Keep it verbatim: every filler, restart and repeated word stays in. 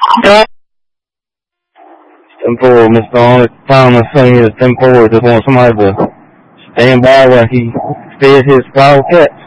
ten four, Mister Only time I seen is ten four. Just want somebody to stand by while he fed his wild cats.